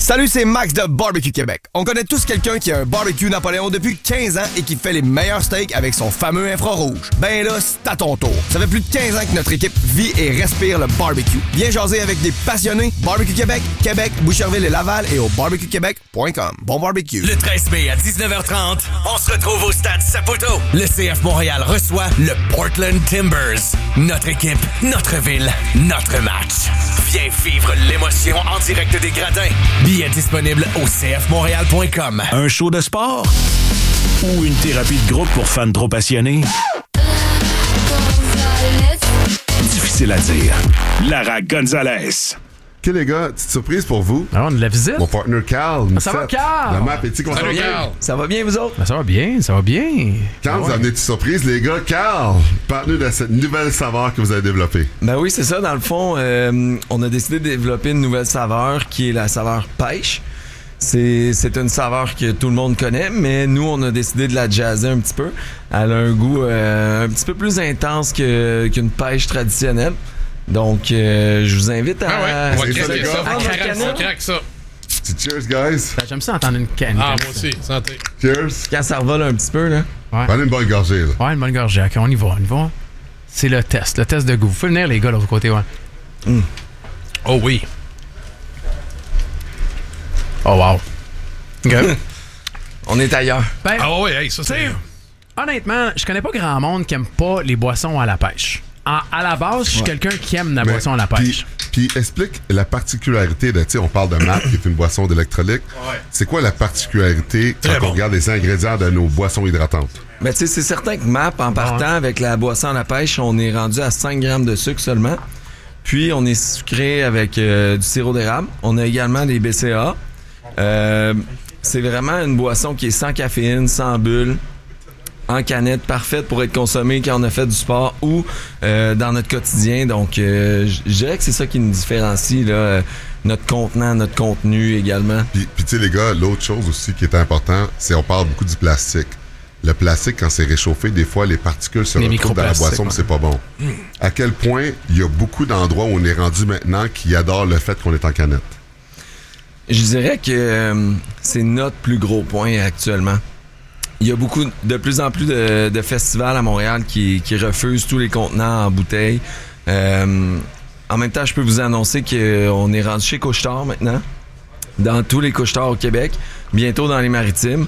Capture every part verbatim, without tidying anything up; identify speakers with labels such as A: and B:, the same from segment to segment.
A: Salut, c'est Max de Barbecue Québec. On connaît tous quelqu'un qui a un barbecue Napoléon depuis quinze ans et qui fait les meilleurs steaks avec son fameux infrarouge. Ben là, c'est à ton tour. Ça fait plus de quinze ans que notre équipe vit et respire le barbecue. Viens jaser avec des passionnés. Barbecue Québec, Québec, Boucherville et Laval et au barbecue québec point com. Bon barbecue.
B: Le treize mai à dix-neuf heures trente, on se retrouve au stade Saputo. Le C F Montréal reçoit le Portland Timbers. Notre équipe, notre ville, notre match. Viens vivre l'émotion en direct des gradins. Billets disponibles au c f montréal point com.
C: Un show de sport ou une thérapie de groupe pour fans trop passionnés? Difficile à dire. Lara Gonzalez.
D: OK, les gars, petite surprise pour vous.
E: Ah, on a de la visite?
D: Mon partner Carl.
E: Ah, ça va, Carl?
D: La map est-il content?
A: Ça va bien, vous autres?
E: Ben, ça va bien, ça va bien.
D: Carl,
E: ah,
D: vous
E: ouais.
D: avez une petite surprise, les gars. Carl, parle-nous de cette nouvelle saveur que vous avez développée.
F: Ben oui, c'est ça. Dans le fond, euh, on a décidé de développer une nouvelle saveur qui est la saveur pêche. C'est, c'est une saveur que tout le monde connaît, mais nous, on a décidé de la jazzer un petit peu. Elle a un goût euh, un petit peu plus intense que, qu'une pêche traditionnelle. Donc, euh, je vous invite à...
G: Ah ouais, on va
D: c'est
G: craquer
D: ça,
G: ça.
F: à
G: On
F: prendre
G: craque
F: la
G: ça.
F: canette.
G: On craque ça.
D: Petit cheers, guys.
E: Ben, j'aime ça entendre une canne.
G: Ah, moi aussi. Santé.
D: Cheers.
F: Quand ça revole un petit peu, là.
E: Ouais.
D: Prenez une bonne gorgée, là.
E: Ouais, une bonne gorgée. OK, on y va, on y va. C'est le test, le test de goût. Vous pouvez venir, les gars, de l'autre côté, ouais.
G: Mm. Oh oui.
E: Oh, wow. OK.
F: On est ailleurs.
E: Ben,
G: Ah oui, hey, ça c'est...
E: t'sais, honnêtement, je connais pas grand monde qui aime pas les boissons à la pêche. En, à la base, je suis
D: Ouais.
E: quelqu'un qui aime la
D: Mais,
E: boisson à la pêche.
D: Puis, puis explique la particularité de, tu sais, on parle de M A P, qui est une boisson d'électrolyte.
G: Ouais.
D: C'est quoi la particularité quand
G: Très
D: on
G: bon.
D: regarde les ingrédients de nos boissons hydratantes?
F: Ben, tu sais, c'est certain que M A P, en partant avec la boisson à la pêche, on est rendu à cinq grammes de sucre seulement. Puis, on est sucré avec euh, du sirop d'érable. On a également des B C A. Euh, c'est vraiment une boisson qui est sans caféine, sans bulle, en canette, parfaite pour être consommée quand on a fait du sport ou euh, dans notre quotidien. Donc, euh, je dirais que c'est ça qui nous différencie, là, euh, notre contenant, notre contenu également.
D: Puis, puis tu sais, les gars, l'autre chose aussi qui est important, c'est on parle beaucoup du plastique. Le plastique, quand c'est réchauffé, des fois, les particules se
E: Les
D: retrouvent dans la
E: microplastiques,
D: boisson, mais c'est pas bon. À quel point il y a beaucoup d'endroits où on est rendu maintenant qui adorent le fait qu'on est en canette.
F: Je dirais que euh, c'est notre plus gros point actuellement. Il y a beaucoup, de plus en plus de, de festivals à Montréal qui, qui refusent tous les contenants en bouteille. Euh, en même temps, je peux vous annoncer qu'on est rendu chez Couche-Tard maintenant, dans tous les Couche-Tard au Québec, bientôt dans les Maritimes.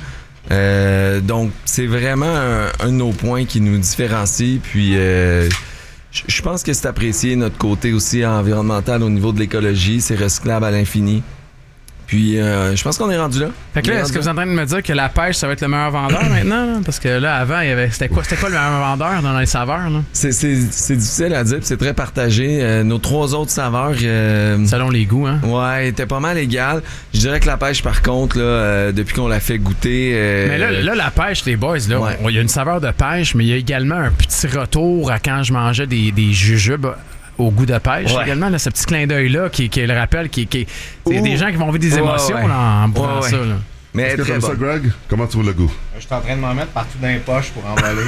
F: Euh, donc, c'est vraiment un, un de nos points qui nous différencie. Puis, euh, je, je pense que c'est apprécié notre côté aussi environnemental au niveau de l'écologie. C'est recyclable à l'infini. Puis, euh, je pense qu'on est rendu là.
E: Fait que
F: On
E: là,
F: est
E: est-ce que
F: rendu
E: vous êtes en train de me dire que la pêche, ça va être le meilleur vendeur maintenant? Là? Parce que là, avant, il y avait, c'était quoi, c'était quoi le meilleur vendeur dans les saveurs? Là?
F: C'est, c'est, c'est difficile à dire, puis c'est très partagé. Euh, nos trois autres saveurs, euh,
E: Selon les goûts, hein?
F: ouais, étaient pas mal égales. Je dirais que la pêche, par contre, là, euh, depuis qu'on l'a fait goûter... euh,
E: Mais là, là, la pêche, les boys, là,
F: Ouais.
E: on- il y a une saveur de pêche, mais il y a également un petit retour à quand je mangeais des, des jujubes au goût de pêche.
F: Ouais.
E: Également, là, ce petit clin d'œil-là qui, qui est le rappel, qui, qui c'est
F: Ouh.
E: des gens qui vont vivre des
F: Ouais,
E: émotions
F: ouais.
E: là, en buvant
F: Ouais, ouais.
E: ça. Là.
F: mais
D: Est-ce que
F: très
D: t'aimes ça,
F: bon.
D: Greg? Comment tu trouves le goût?
H: Je suis en train de m'en mettre partout dans les poches pour emballer.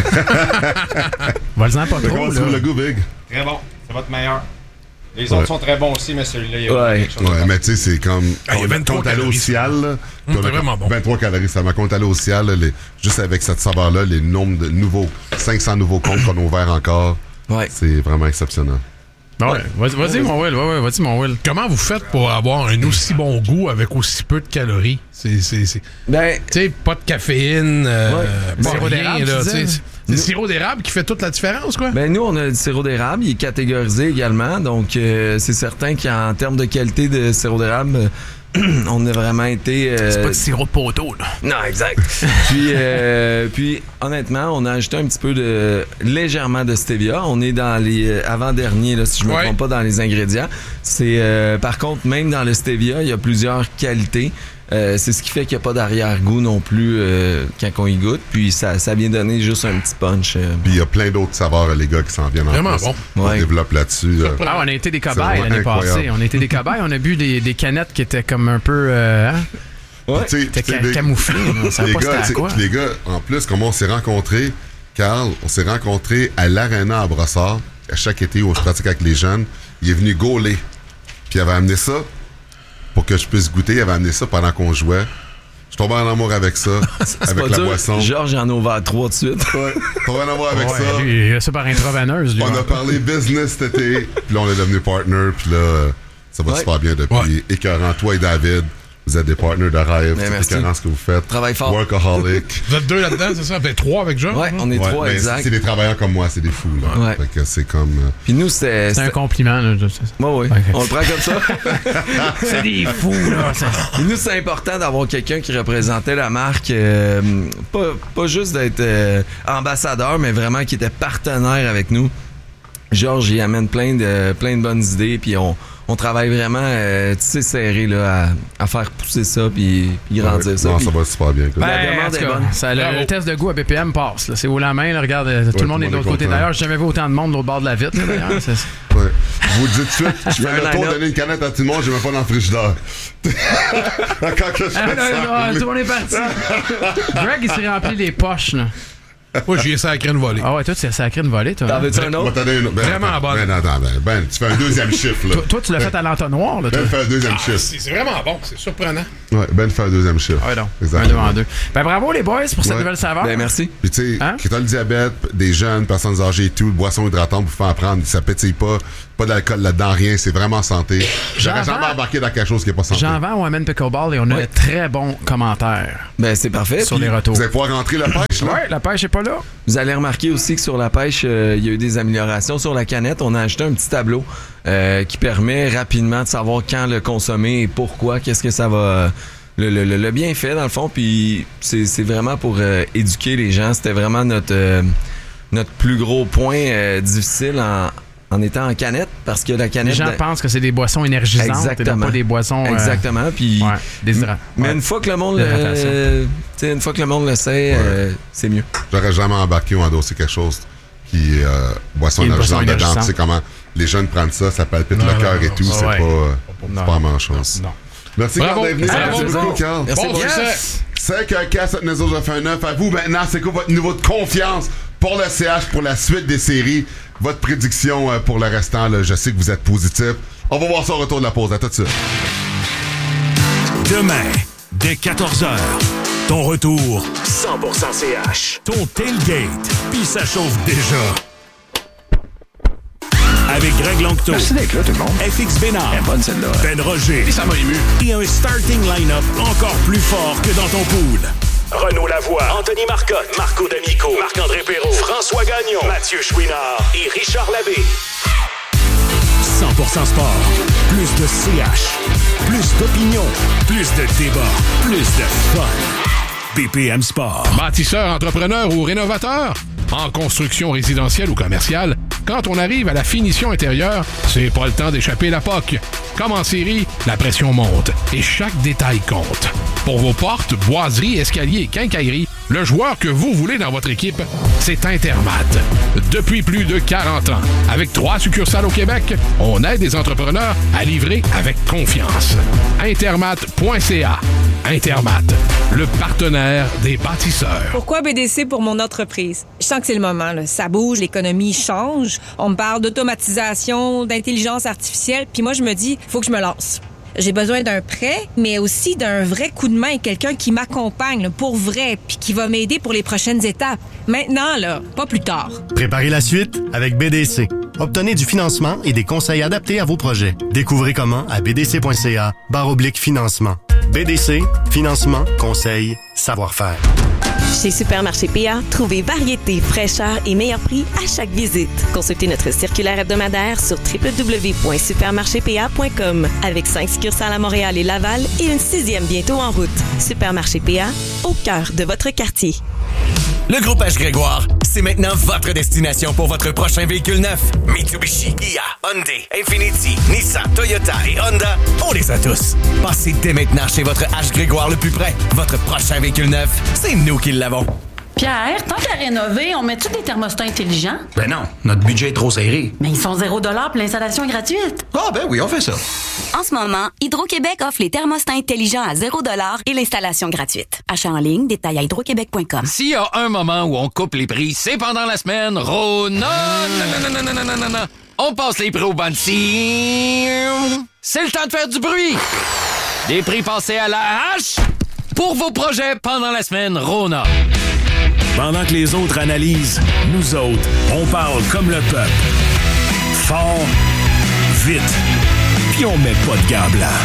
H: Là.
E: Va-le-en pas
D: Comment
E: trop.
D: tu
E: Là.
D: trouves le goût, Big?
H: Très bon. C'est votre meilleur. Les
D: Ouais.
H: autres sont très bons aussi, mais celui-là, il y a
F: Ouais.
H: quelque chose de
D: Ouais,
H: bon.
D: mais tu sais, c'est comme.
G: Ah, il y a vingt-trois
D: quand t'allais au
G: calories,
D: ciel, là, puis on
G: c'est
D: a
G: vraiment bon.
D: vingt-trois calories, ça m'a compté aller au ciel, là, les- juste avec cette saveur-là, les nombres de nouveaux, cinq cents nouveaux comptes qu'on a ouverts encore,
F: Ouais.
D: c'est vraiment exceptionnel.
E: Ouais. Vas-y, vas-y, mon Will. Ouais, ouais, vas-y, mon Will.
G: Comment vous faites pour avoir un aussi bon goût avec aussi peu de calories? C'est, c'est, c'est...
F: Ben,
G: Tu sais, pas de caféine, euh,
F: Ouais.
G: pas
E: Sirop
G: rien,
E: d'érable,
G: là,
E: tu
G: tu sais,
E: disais?
G: c'est c'est le sirop d'érable qui fait toute la différence, quoi?
F: ben, nous, on a du sirop d'érable. Il est catégorisé également. Donc, euh, c'est certain qu'en termes de qualité de sirop d'érable, euh, on a vraiment été... euh,
E: C'est pas du sirop de poteau, là.
F: Non, exact. puis, euh, puis, honnêtement, on a ajouté un petit peu de... légèrement de stevia. On est dans les euh, avant-derniers, là, si je me
G: Ouais.
F: trompe pas, dans les ingrédients. C'est, euh, par contre, même dans le stevia, il y a plusieurs qualités. Euh, c'est ce qui fait qu'il n'y a pas d'arrière-goût non plus euh, quand on y goûte. Puis, ça, ça vient donner juste un petit punch. euh.
D: Puis il y a plein d'autres saveurs, les gars, qui s'en viennent en
G: Vraiment
D: plus.
G: bon.
D: On
F: Ouais.
D: développe là-dessus. là.
E: Ah, on a été des
D: C'est
E: cobayes
D: vraiment
E: l'année
D: incroyable.
E: passée. On a été des cobayes. On a bu des, des canettes qui étaient comme un peu euh, hein?
F: Ouais.
D: Tu sais,
E: C'était
D: tu sais,
E: ca-
D: les-
E: camouflé. là. On savait
D: les
E: pas
D: gars,
E: c'était
D: tu
E: à
D: sais,
E: quoi.
D: puis les gars, en plus, comment on s'est rencontrés, Carl, on s'est rencontrés à l'Arena à Brossard. À chaque été où je pratique avec les jeunes, il est venu gauler. Puis il avait amené ça pour que je puisse goûter. Il avait amené ça pendant qu'on jouait. Je tombais en amour avec ça, avec la
F: dur.
D: boisson.
F: Georges en a ouvert trois de suite.
D: Ouais, tombé en amour avec
E: Ouais,
D: ça.
E: lui, il a ça par intraveineuse. Lui,
D: On
E: ouais.
D: a parlé business cet été, puis là, on est devenu partner, puis là, ça va
F: Ouais.
D: super bien depuis.
G: Ouais.
D: Écœurant, toi et David, vous êtes des partners de rêve.
F: Ben,
D: C'est
F: merci.
D: écœurant ce que vous faites.
F: Travaille fort.
D: Workaholic.
G: Vous êtes deux là-dedans, c'est ça? Fait trois avec Georges?
F: Ouais, on est
D: Ouais,
F: trois,
D: ben,
F: exact.
D: c'est des travailleurs comme moi, c'est des fous, là.
F: Ouais.
D: Fait que c'est comme... euh,
F: Puis nous, c'était...
E: C'est un
F: c'était-
E: compliment. Là, c'est-
F: Ouais, ouais.
E: Ok.
F: On le prend comme ça.
E: c'est des fous, là. ça.
F: Puis nous, c'est important d'avoir quelqu'un qui représentait la marque, euh, pas, pas juste d'être euh, ambassadeur, mais vraiment qui était partenaire avec nous. Georges, il amène plein de, plein de bonnes idées, puis on, on travaille vraiment, euh, tu sais, serré là, à, à faire pousser ça, puis, puis grandir
D: ouais,
F: ça.
D: Non,
F: Puis
D: ça va super bien. écoute.
F: La
E: Ben,
F: demande
E: en tout
F: est
E: cas,
F: bonne.
E: ça, le,
G: Bravo.
E: le test de goût à B P M passe. là. C'est haut la main. Là, regarde, euh, tout
D: tout
E: le monde
D: le
E: est de
D: monde
E: l'autre
D: est
E: côté.
D: content.
E: D'ailleurs, j'ai jamais vu autant de monde de l'autre bord de la vitre. là, d'ailleurs. C'est-
D: Ouais. Je vous le dis tout de suite, je fais
F: un
D: le tour,
F: line-up.
D: donner une canette à tout le monde, j'ai même pas dans le frigidaire. Quand que je fais
E: Ah, là,
D: ça,
E: là, tout le monde est parti. Greg, il s'est rempli les poches. Là.
G: Moi, j'y ai sacré une volée.
E: Ah ouais, toi, tu as sacré une volée, toi.
F: T'en
E: hein?
F: veux-tu un
D: On va
F: autre?
D: t'en donner une autre. Ben,
G: Vraiment
D: attends,
G: bonne.
D: Ben, attends, ben, ben, tu fais un deuxième chiffre, là.
E: Toi, toi, tu l'as fait à l'entonnoir, là, toi.
D: Ben fait un deuxième
G: Ah,
D: chiffre.
G: c'est c'est vraiment bon, c'est surprenant.
D: Ouais, Ben fait un deuxième chiffre.
E: Ouais, donc. Un
D: Exactement.
E: devant deux. Ben, bravo, les boys, pour cette
D: Ouais.
E: nouvelle saveur.
F: Ben, merci.
D: Puis tu sais,
E: Hein?
D: qui a le diabète, des jeunes, personnes âgées et tout, boissons hydratantes pour faire en prendre, ça pétille pas, pas d'alcool là-dedans, rien, c'est vraiment santé. J'aurais
E: J'en
D: jamais
E: vends-
D: embarqué dans quelque chose qui est pas santé.
E: J'en vends au Women Pickleball et on a
F: Ouais.
E: de très bons commentaires
F: Ben, c'est parfait.
E: sur
F: Puis
E: les retours.
D: Vous allez pouvoir rentrer la pêche, là?
E: Ouais, la pêche est pas là.
F: Vous allez remarquer aussi que sur la pêche, euh, il y a eu des améliorations. Sur la canette, on a ajouté un petit tableau euh, qui permet rapidement de savoir quand le consommer et pourquoi, qu'est-ce que ça va... Le, le, le, le bienfait, dans le fond, puis c'est c'est vraiment pour euh, éduquer les gens. C'était vraiment notre, euh, notre plus gros point euh, difficile en, en étant en canette, parce que la
E: Les
F: canette...
E: gens pensent que c'est des boissons énergisantes et non
F: Exactement.
E: pas des boissons... euh,
F: Exactement, puis...
E: Ouais, déshydratantes.
F: Mais
E: Ouais.
F: une fois que le monde
E: L'hydratation.
F: le, tu sais, une fois que le monde le sait, euh, c'est mieux.
D: J'aurais jamais embarqué ou endossé quelque chose qui est euh, boisson
E: Qui est une boisson
D: énergisante dedans.
E: énergisante.
D: Tu sais comment les jeunes prennent ça, ça palpite
G: Non,
D: le
G: non,
D: cœur
G: non,
D: et tout,
E: non,
D: c'est
E: ouais.
D: pas, euh,
E: Non.
D: c'est pas la même chose.
E: Non.
D: Merci
G: Bravo.
D: Carl d'être venu.
G: Bravo.
D: Merci beaucoup,
F: Bravo.
D: Carl.
F: Merci
G: Bon
F: beaucoup.
G: succès.
D: cinq un quatre sept neuf zéro, je fais un neuf à vous. Maintenant, c'est quoi votre niveau de confiance pour le C H, pour la suite des séries? Votre prédiction euh, pour le restant, là, je sais que vous êtes positif. On va voir ça au retour de la pause. À tout de suite.
C: Demain, dès quatorze heures, ton retour cent pour cent C H. Ton tailgate, puis ça chauffe déjà. Avec Greg Longto.
I: Merci d'être là, tout le monde.
C: F X Bénard.
I: Elle est bonne, celle-là.
C: Ben Roger.
I: Ça m'a ému.
C: Et un starting line-up encore plus fort que dans ton pool. Renaud Lavoie, Anthony Marcotte, Marco D'Amico, Marc-André Perrault, François Gagnon, Mathieu Chouinard et Richard Labbé. cent pour cent sport. Plus de C H. Plus d'opinion. Plus de débat. Plus de fun. B P M Sport.
G: Bâtisseur, entrepreneur ou rénovateur? En construction résidentielle ou commerciale, quand on arrive à la finition intérieure, c'est pas le temps d'échapper la P O C. Comme en série, la pression monte et chaque détail compte. Pour vos portes, boiseries, escaliers et quincailleries, le joueur que vous voulez dans votre équipe, c'est Intermat. Depuis plus de quarante ans, avec trois succursales au Québec, on aide les entrepreneurs à livrer avec confiance. Intermat point C A. Intermat, le partenaire des bâtisseurs.
J: Pourquoi B D C pour mon entreprise? Je sens que c'est le moment, là. Ça bouge, l'économie change. On me parle d'automatisation, d'intelligence artificielle, puis moi, je me dis, faut que je me lance. J'ai besoin d'un prêt, mais aussi d'un vrai coup de main, quelqu'un qui m'accompagne là, pour vrai, puis qui va m'aider pour les prochaines étapes. Maintenant, là, pas plus tard.
K: Préparez la suite avec B D C. Obtenez du financement et des conseils adaptés à vos projets. Découvrez comment à b d c point c a barre oblique financement. B D C, financement, conseil, savoir-faire.
L: Chez Supermarché P A, trouvez variété, fraîcheur et meilleur prix à chaque visite. Consultez notre circulaire hebdomadaire sur w w w point supermarché p a point com avec cinq succursales à Montréal et Laval et une sixième bientôt en route. Supermarché P A, au cœur de votre quartier.
B: Le Groupe H Grégoire, c'est maintenant votre destination pour votre prochain véhicule neuf. Mitsubishi, Kia, Hyundai, Infiniti, Nissan, Toyota et Honda, on les a tous. Passez dès maintenant chez votre H Grégoire le plus près. Votre prochain véhicule neuf, c'est nous qui l'avons.
M: Pierre, tant qu'à rénover, on met-tu des thermostats intelligents?
I: Ben non, notre budget est trop serré.
M: Mais ils sont zéro dollar puis l'installation est gratuite.
I: Ah ben oui, on fait ça.
N: En ce moment, Hydro-Québec offre les thermostats intelligents à zéro dollar et l'installation gratuite. Achat en ligne, détail à hydro-québec point com.
O: S'il y a un moment où on coupe les prix, c'est pendant la semaine. Ro... Non, non, non, non, non, non, non, non, non. On passe les prix au banc de cire. C'est le temps de faire du bruit. Des prix passés à la hache pour vos projets pendant la semaine Rona.
C: Pendant que les autres analysent, nous autres, on parle comme le peuple. Fort, vite, puis on met pas de gants blancs.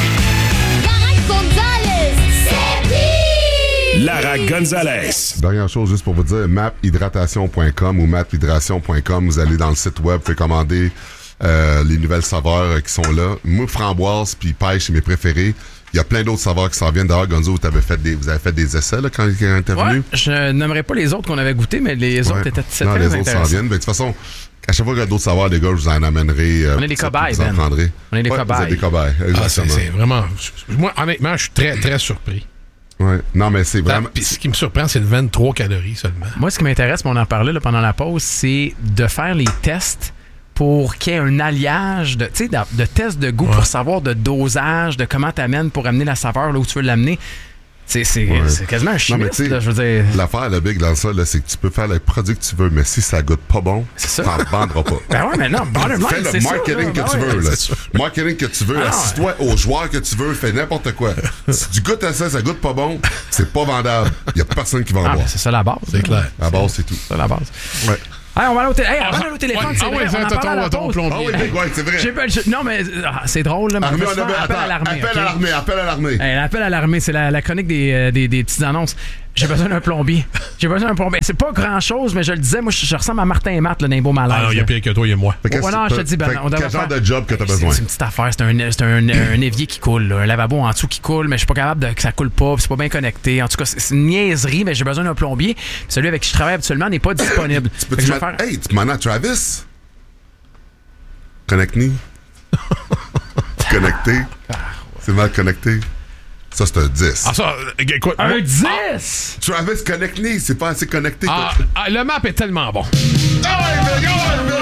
C: Lara Gonzalez.
D: Dernière chose, juste pour vous dire, map hydratation point com ou map hydration point com, vous allez dans le site web, vous pouvez commander euh, les nouvelles saveurs euh, qui sont là. Moi, framboise puis pêche, c'est mes préférés. Il y a plein d'autres saveurs qui s'en viennent. D'ailleurs, Gonzo, vous avez fait des, vous avez fait des essais là, quand il est venu.
E: Ouais, je n'aimerais pas les autres qu'on avait goûtés, mais les autres
D: ouais.
E: étaient très
D: Non, les autres
E: intéressants.
D: s'en viennent. Mais de toute façon, à chaque fois qu'il y a d'autres saveurs, les gars, je vous en amènerai. Euh,
E: On est des
D: ça,
E: cobayes,
D: vous en
E: Ben.
D: prendrez.
E: On est des
D: ouais,
E: cobayes.
D: Vous êtes des cobayes, exactement.
G: Ah, c'est, c'est vraiment... Moi, honnêtement, je suis très, très surpris.
D: Ouais. Non, mais c'est vraiment...
G: Puis ce qui me surprend, c'est le vingt-trois calories seulement.
E: Moi, ce qui m'intéresse, mais on en parlait là, pendant la pause, c'est de faire les tests pour qu'il y ait un alliage de, tu sais, de, de tests de goût ouais. pour savoir de dosage, de comment t'amènes pour amener la saveur là où tu veux l'amener. C'est, c'est, ouais. c'est quasiment un chimiste, non, là, je veux dire.
D: L'affaire, le big dans ça, là, c'est que tu peux faire le produit que tu veux, mais si ça goûte pas bon,
E: c'est
D: t'en vendras pas.
E: Ben ouais, mais non, bottom line,
D: fais le
E: c'est
D: marketing
E: ça,
D: que tu
E: ben
D: veux,
E: ouais,
D: là. Marketing que tu veux, ah, assis-toi aux joueurs que tu veux, fais n'importe quoi. Si tu goûtes à ça, ça goûte pas bon, c'est pas vendable. Il y a personne qui va en
E: ah,
D: boire.
E: Ben c'est ça la base.
G: C'est clair.
D: La base, c'est tout.
E: C'est la base.
D: Ouais.
E: Hey, on va aller au, té- hey, avant d'aller au téléphone, ouais, c'est ah vrai, ouais, on en parle à la pause.
D: Ah oui, ouais, c'est vrai.
E: J'ai pas, je, non, mais ah, c'est drôle, là. Mais
D: armée,
E: on
D: on avait,
E: appel
D: attends,
E: à l'armée.
D: Appel
E: okay?
D: à l'armée, appel à l'armée.
E: Hey, l'appel à l'armée, c'est la, la chronique des, euh, des, des petites annonces. J'ai besoin d'un plombier. J'ai besoin d'un plombier. C'est pas grand-chose, mais je le disais, moi, je, je ressemble à Martin et Matt, là, d'un beau malade.
G: Ah non, il y a pire que toi, il y a moi.
E: Oh, ouais, non, je te dis, ben, on
D: quel genre
E: faire...
D: de job que t'as besoin?
E: C'est, c'est une petite affaire. C'est un, c'est un, un évier qui coule, là, un lavabo en dessous qui coule, mais je suis pas capable de que ça coule pas, c'est pas bien connecté. En tout cas, c'est, c'est une niaiserie, mais j'ai besoin d'un plombier. Celui avec qui je travaille habituellement n'est pas disponible.
D: Tu peux te ma... faire... Hey, tu demandes à Travis? Connect-me. Connecté. C'est mal connecté. Ça, c'est un dix.
G: Ah, ça, quoi?
E: Un dix?
D: Ah, Travis, connect-me. C'est pas assez connecté.
G: Ah, ah, le map est tellement bon.
D: Ah ouais, mais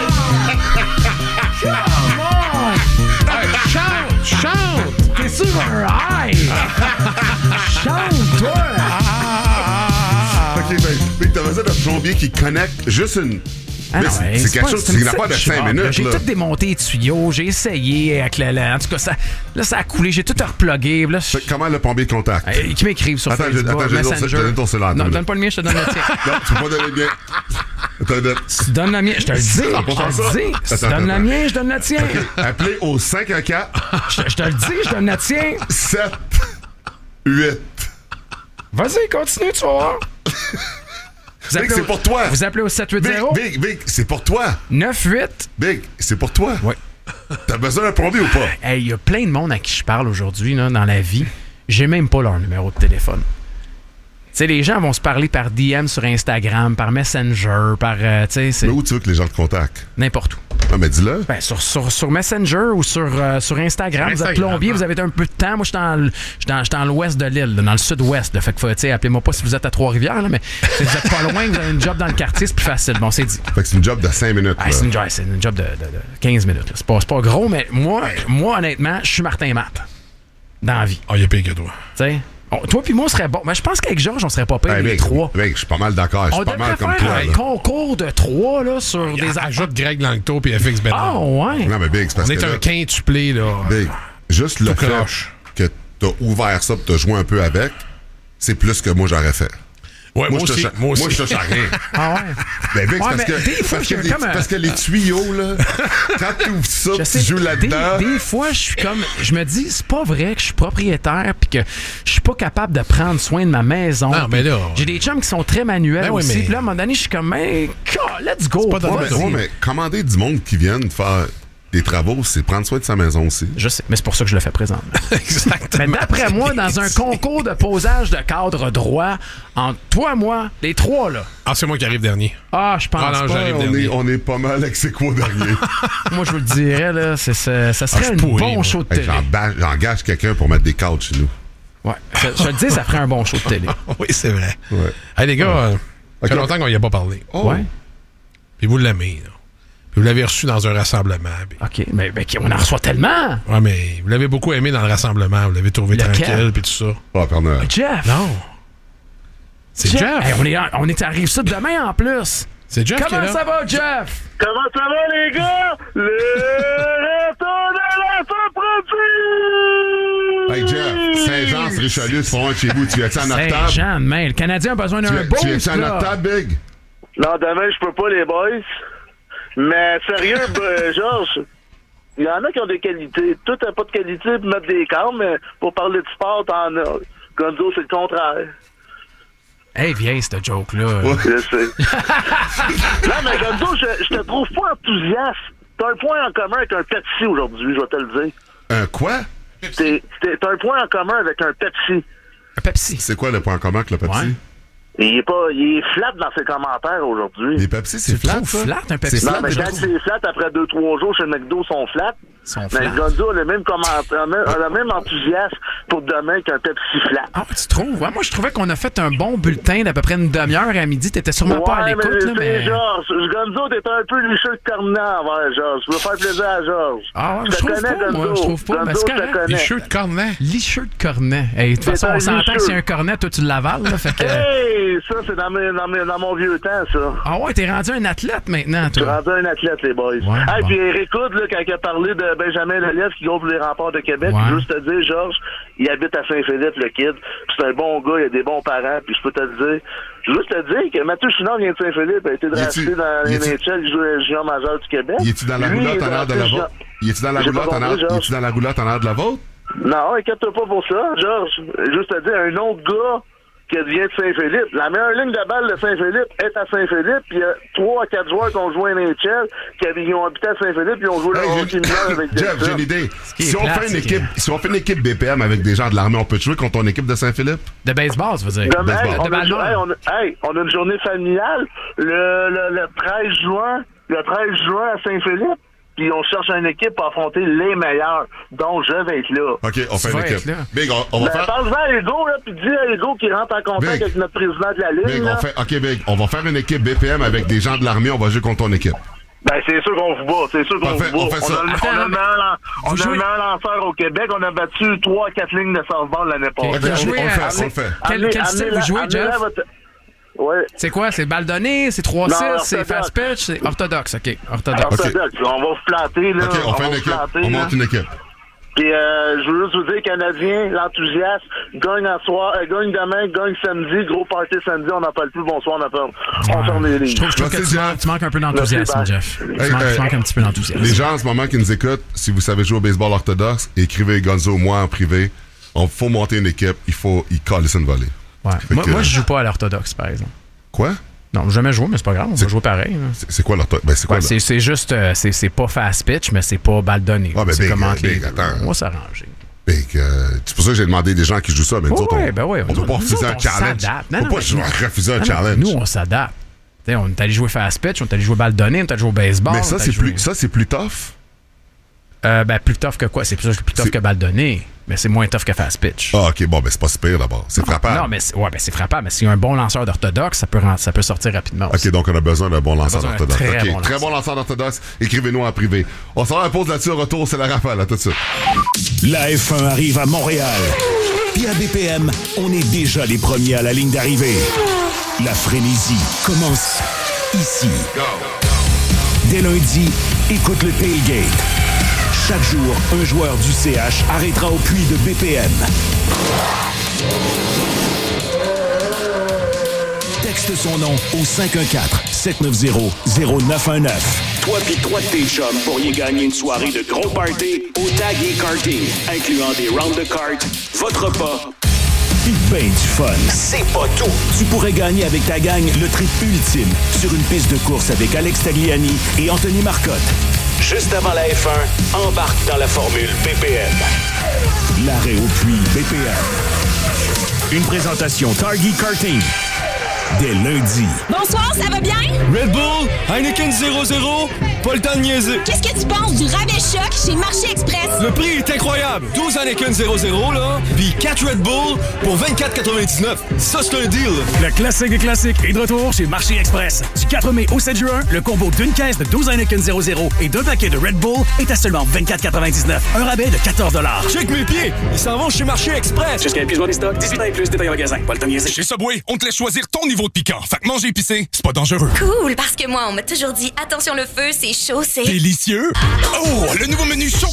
E: Come on!
G: Hey, chante! Chante!
E: T'es sur un high! Chante, toi!
D: Ok, ben, mais t'as besoin d'un plombier qui connecte juste une...
E: Ah
D: mais
E: non,
D: c'est,
E: hey,
D: c'est
E: c'est
D: quelque
E: pas,
D: chose,
E: c'est
D: c'est une
E: une
D: affaire de
E: petite
D: cinq
E: shop,
D: minutes.
E: Là. J'ai
D: là.
E: tout démonté les tuyaux, j'ai essayé avec la, la- en tout cas, ça, là, ça a coulé, j'ai tout replugué. Là, je...
D: Comment le plombier de contact?
E: Hey, qui m'écrivent sur
D: attends,
E: Facebook,
D: attends, je, attends,
E: Messenger.
D: je te donne ton cellulaire.
E: Non, donne pas le mien, je te donne le tien.
D: Non, tu peux pas donner le mien. Attends, donne.
E: Tu donnes le mien, je te le dis, je te le dis. Si tu donnes le mien, je donne le tien.
D: Okay. Appelez au cinq un quatre.
E: Je, je te le dis, je donne le tien.
D: sept huit.
E: Vas-y, continue, tu vas voir. Vous
D: Big, c'est
E: au,
D: pour toi.
E: Vous appelez au sept huit zéro.
D: Big, Big, Big, c'est pour toi.
E: neuf huit.
D: Big, c'est pour toi.
E: Oui.
D: T'as besoin d'un plombier ou pas?
E: Hey, il y a plein de monde à qui je parle aujourd'hui là, dans la vie. J'ai même pas leur numéro de téléphone. Tu sais, les gens vont se parler par D M sur Instagram, par Messenger, par... Euh, tu sais, c'est...
D: Mais où tu veux que les gens te contactent?
E: N'importe où.
D: Ah, mais dis-le.
E: Ben, sur, sur, sur Messenger ou sur, euh, sur Instagram. Instagram. Vous êtes plombier, hein. Vous avez un peu de temps. Moi, je suis dans, dans, dans l'ouest de l'île, là, dans le sud-ouest. Là. Fait que, tu sais, appelez-moi pas si vous êtes à Trois-Rivières, là, mais si vous êtes pas loin, vous avez une job dans le quartier, c'est plus facile. Bon, c'est dit.
D: Fait que c'est une job de cinq minutes.
E: Ah, c'est, une job, c'est une job de, de, de quinze minutes. Là. C'est, pas, c'est pas gros, mais moi, moi honnêtement, je suis Martin Matt. Dans la vie.
G: Ah, oh, il y a pire que toi.
E: Tu sais? Oh, toi puis moi, on serait bon. Mais je pense qu'avec Georges, on serait pas payé
D: hey,
E: les
D: mec,
E: trois.
D: Mec, je suis pas mal d'accord. Je suis pas mal comme toi.
E: Un
D: là.
E: concours de trois là, sur
G: il
E: des...
G: Ajoute Greg Langto puis F X Bernard.
E: Ah, ouais.
D: Non, mais Big, c'est parce
G: on
D: que
G: est
D: là,
G: un quintuplé, là.
D: Big, juste le fait
G: croche.
D: que t'as ouvert ça et t'as joué un peu avec, c'est plus que moi j'aurais fait.
G: Ouais, moi, moi,
D: je
G: aussi,
D: touche,
G: moi aussi.
D: moi, je touche à rien.
E: Ah ouais?
D: Ben, Big,
E: ouais,
D: parce, que,
E: des fois,
D: parce, que les,
E: comme un...
D: parce que les tuyaux, là, quand tu ouvres ça,
E: je
D: tu
E: sais,
D: joues là-dedans.
E: Des, des fois, je suis comme. Je me dis, c'est pas vrai que je suis propriétaire puis que je suis pas capable de prendre soin de ma maison.
G: Non, mais là.
E: J'ai des chums qui sont très manuels
G: ben oui,
E: aussi.
G: Mais...
E: Puis là, à un moment donné, je suis comme, hey, let's go.
D: C'est pas ouais, mais, ouais, mais commander du monde qui viennent faire des travaux, c'est prendre soin de sa maison aussi.
E: Je sais, mais c'est pour ça que je le fais présent.
G: Exactement.
E: Mais d'après moi, dans un concours de posage de cadre droit, entre toi et moi, les trois, là.
G: Ah, c'est moi qui arrive dernier.
E: Ah, je pense
G: ah, non,
E: pas.
G: J'arrive
D: on,
G: dernier.
D: est, on est pas mal avec c'est quoi dernier.
E: Moi, je vous le dirais, là, c'est, c'est, ça serait ah, un pourri, bon moi. show de télé.
D: Hey, j'en, j'engage quelqu'un pour mettre des couches chez nous.
E: Ouais, je, je le dis, ça ferait un bon show de télé.
G: Oui, c'est vrai.
D: Ouais.
G: Hey, les gars, ouais. euh, ça fait okay. longtemps qu'on n'y a pas parlé.
E: Oh. Ouais.
G: Puis vous l'aimez, là. Puis vous l'avez reçu dans un rassemblement. Puis...
E: OK, mais, mais on en reçoit tellement!
G: Ouais, mais vous l'avez beaucoup aimé dans le rassemblement. Vous l'avez trouvé Lequel? tranquille, puis tout ça.
D: Oh, Père Noël.
E: Jeff!
G: Non! C'est Jeff! Jeff.
E: Hey, on, est, on est arrive ça demain en plus!
G: C'est Jeff
E: Comment
G: qui est là?
E: ça va, Jeff?
P: Comment ça va, les gars? Le retour de la produit!
D: Hey, Jeff! Saint-Jean, c'est Richelieu, c'est pas loin de chez vous. Tu es-tu en octave?
E: Saint-Jean, mais le Canadien a besoin d'un beau.
D: Tu es-tu en octave, Big?
P: Non, demain, je peux pas, les boys. Mais sérieux, ben, Georges, il y en a qui ont des qualités. Tout n'a pas de qualité pour mettre des camps, mais pour parler de sport, t'en as. Gonzo, c'est le contraire.
E: Hey, viens, cette joke-là.
P: Ouais, je sais. Non, mais Gonzo, je, je te trouve pas enthousiaste. T'as un point en commun avec un Pepsi aujourd'hui, je vais te le dire.
D: Un quoi?
P: T'es, t'es, t'as un point en commun avec un Pepsi.
E: Un Pepsi?
D: C'est quoi le point en commun avec le Pepsi?
E: Ouais.
P: Il est pas, il est flat dans ses commentaires aujourd'hui.
D: Les Pepsi, c'est flat, ça?
E: flat, un Pepsi?
D: C'est
P: Non,
D: flat,
P: mais
D: je
P: quand
D: trouve.
P: c'est flat, après deux trois jours chez McDo, sont flats.
E: Sont
P: mais
E: flats.
P: Gonzo a le même commentaire, a le même enthousiasme pour demain qu'un Pepsi flat.
E: Ah, tu trouves? Ouais, moi, je trouvais qu'on a fait un bon bulletin d'à peu près une demi-heure à midi. T'étais sûrement
P: ouais,
E: pas à l'écoute,
P: mais,
E: là, mais...
P: Georges, Gonzo, t'es un peu licheux de cornet envers Georges. Je veux faire plaisir à Georges.
E: Ah, ouais,
P: je
E: je
P: te
E: trouve
P: connais,
E: pas,
P: Gonzo.
E: moi, je trouve pas.
P: Gonzo,
E: Mais c'est
P: je te
E: correct.
P: connais.
G: Licheux de cornet.
E: Licheux de cornet. Hey, de toute façon,
P: un
E: on s'entend
P: licheux.
E: que c'est un cornet, toi, tu l'avales, là, fait que...
P: Hey, ça, c'est dans, mes, dans, mes, dans mon vieux temps, ça.
E: Ah ouais, t'es rendu un athlète maintenant,
P: Je suis
E: toi.
P: rendu un athlète, les boys.
E: Ouais,
P: hey,
E: bon.
P: puis Eric Hood, là, quand il a parlé de Benjamin Lelièvre qui gonfle les remparts de Québec,
E: Ouais.
P: juste te dire, Georges, il habite à Saint-Philippe, le kid. Puis c'est un bon gars, il a des bons parents, puis je peux te le dire. Je veux juste te dire que Mathieu Chinard vient de Saint-Philippe, a été drafté
D: est-tu-
P: dans les
D: est-tu-
P: N H L, il joue à junior majeur du Québec.
D: Il est-tu dans la
P: Lui,
D: roulotte
P: il est
D: en l'air de la
P: drafté
D: vôtre? Il est-tu dans la
P: J'ai pas
D: roulotte en
P: compris,
D: l'air? Il
P: Georges.
D: est-tu dans la roulotte en l'air de la vôtre?
P: Non, inquiète-toi pas pour ça, Georges. Juste te dire, un autre gars qui vient de Saint-Philippe. La meilleure ligne de balle de Saint-Philippe est à Saint-Philippe. Puis il y a trois à quatre joueurs qui ont joué à N H L, qui, avaient, qui ont habité à Saint-Philippe, puis ont joué
D: Hey,
P: le
D: j'ai-
P: hockey mineur avec
D: Jeff,
P: Delta.
D: j'ai une idée.
E: qui est
D: Si on,
E: plate,
D: fait une
E: c'est
D: équipe,
E: que-
D: si on fait une équipe B P M avec des gens de l'armée, on peut jouer contre ton équipe de Saint-Philippe?
E: De baseball, tu veux dire?
P: Demain,
D: baseball.
P: hey, on,
E: De
P: a,
E: ballon.
P: hey, on, a, hey, on a une journée familiale le, le, le treize juin, le treize juin à Saint-Philippe, puis on cherche une équipe pour affronter les meilleurs. Donc, je vais être là.
D: OK, on fait
E: Tu
D: une
E: vas
D: équipe.
E: être là.
D: Big, on, on va
P: Ben,
D: faire...
P: pense-en à Hugo, là, puis dis à Hugo qu'il rentre en contact
D: Big.
P: avec notre président de la Ligue.
D: Big,
P: là.
D: on fait... OK, Big, on va faire une équipe B P M avec des gens de l'armée, on va jouer contre ton équipe.
P: Ben, c'est sûr qu'on vous bat, c'est sûr qu'on
D: On
P: vous
D: fait-
P: bat.
D: on fait ça.
P: a, le-
E: Attends,
P: on a le
E: mais-
P: meilleur lan- on
E: Vous
P: a le
E: jouez-
P: meilleur lanceur au Québec. On a battu trois à quatre lignes de softball l'année passée.
D: OK,
E: Vous
D: on,
E: jouez
D: on le
E: à-
D: fait, on le fait.
E: Quel-
P: Amenez-
E: quel style
P: amenez-la-
E: vous jouez,
P: amenez-la
E: Jeff?
P: votre- Ouais.
E: C'est quoi? C'est balle donnée? C'est trois
P: Non,
E: six?
P: orthodoxe.
E: C'est fast pitch? C'est orthodoxe, OK. Orthodoxe.
P: Orthodoxe. On va vous planter, là.
D: OK, on fait
P: va
D: une
P: vous
D: équipe.
P: planter,
D: On
P: là.
D: monte une équipe.
P: Puis euh, je veux juste vous dire, Canadien, l'enthousiasme, gagne en soir, euh, gagne demain, gagne samedi, gros party samedi, on n'en parle plus, bonsoir, on appelle. On ferme les
E: Je
P: lignes.
E: trouve, je trouve que
D: Merci,
E: tu, manques-
D: Jeff.
E: tu manques un peu d'enthousiasme,
P: Merci,
E: Jeff. Tu,
D: Hey,
E: manques,
D: hey,
E: tu manques un petit peu d'enthousiasme.
D: Les gens en ce moment qui nous écoutent, si vous savez jouer au baseball orthodoxe, écrivez Gonzo, moi en privé. Il faut monter une équipe, il faut y coller une volée.
E: Ouais.
D: Fait
E: Moi,
D: que-
E: moi, je joue pas à l'orthodoxe, par exemple.
D: Quoi?
E: Non, j'ai jamais joué, mais c'est pas grave, on va jouer pareil. là.
D: C'est c'est quoi l'orthodoxe? Ben, c'est quoi
E: Ouais,
D: là?
E: c'est, c'est juste, euh, c'est, c'est pas fast pitch, mais c'est pas balle donnée.
D: Ah, ben,
E: c'est
D: big,
E: comment
D: euh,
E: que les
D: big,
E: deux.
D: attends.
E: On va s'arranger.
D: Big, euh, c'est pour ça que j'ai demandé des gens qui jouent ça. Mais nous
E: Ouais,
D: autres, on,
E: ben ouais,
D: on doit pas
E: nous
D: refuser
E: autres,
D: un
E: on
D: challenge.
E: s'adapte. Non,
D: On
E: non,
D: peut pas
E: mais
D: jouer-
E: nous-
D: refuser un
E: Non, non,
D: challenge.
E: Nous, on s'adapte. T'sais, on est allé jouer fast pitch, on est allé jouer balle donnée, on est allé jouer au baseball.
D: Mais
E: on
D: ça,
E: est
D: c'est
E: allé jouer-
D: plus, ça, c'est plus tough.
E: Euh, ben, plus tough que quoi? C'est plus, plus tough
D: C'est-
E: que balle donnée, mais c'est moins tough que fast pitch.
D: Ah, OK, bon, ben, c'est pas si pire d'abord. C'est frappable.
E: Non, mais c'est, ouais, ben, c'est frappable. Mais s'il y a un bon lanceur d'orthodoxe, ça peut, rent- ça peut sortir rapidement.
D: OK,
E: aussi.
D: donc on a besoin d'un bon lanceur
E: besoin d'un
D: d'orthodoxe.
E: très
D: OK,
E: bon
D: très
E: lanceur.
D: bon lanceur d'orthodoxe. Écrivez-nous en privé. On s'en va à la pause là-dessus. Au retour, c'est la rafale. À tout de suite.
C: La F un arrive à Montréal. Puis à B P M, on est déjà les premiers à la ligne d'arrivée. La frénésie commence ici. Dès lundi, écoute le Tailgate. Chaque jour, un joueur du C H arrêtera au puits de B P M. Texte son nom au cinq un quatre, sept neuf zéro, zéro neuf un neuf. Toi pis trois de tes chums pourriez gagner une soirée de gros party au Tag et Karting, incluant des rounds de cartes, votre repas, pis ben du fun. C'est pas tout! Tu pourrais gagner avec ta gang le trip ultime sur une piste de course avec Alex Tagliani et Anthony Marcotte. Juste avant la F un, embarque dans la formule B P M. L'arrêt au puits B P M. Une présentation Target Karting. Dès lundi.
Q: Bonsoir, ça va bien?
R: Red Bull, Heineken zéro zéro, pas le temps de niaiser.
Q: Qu'est-ce que tu penses du rabais choc chez Marché Express?
R: Le prix est incroyable. douze Heineken zéro zéro, là, puis quatre Red Bull pour vingt-quatre quatre-vingt-dix-neuf. Ça, c'est un deal.
S: Le classique des classiques est de retour chez Marché Express. Du quatre mai au sept juin, le combo d'une caisse de douze Heineken zéro zéro et d'un paquet de Red Bull est à seulement vingt-quatre quatre-vingt-dix-neuf. Un rabais de quatorze dollars.
R: Check mes pieds, ils s'en vont chez Marché Express.
S: Jusqu'à épuisement des stocks, dix-huit ans et plus, détail en magasin. Pas le temps de niaiser.
T: Chez Subway, on te laisse choisir ton niveau de piquant. Fait que manger épicé, c'est pas dangereux.
U: Cool, parce que moi, on m'a toujours dit attention le feu, c'est chaud, c'est...
T: Délicieux. Oh, le nouveau menu chaud